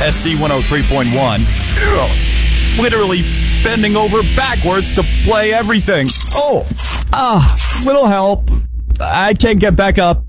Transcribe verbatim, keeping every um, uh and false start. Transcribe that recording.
S C one oh three point one. Literally bending over backwards to play everything. Oh, ah, little help. I can't get back up.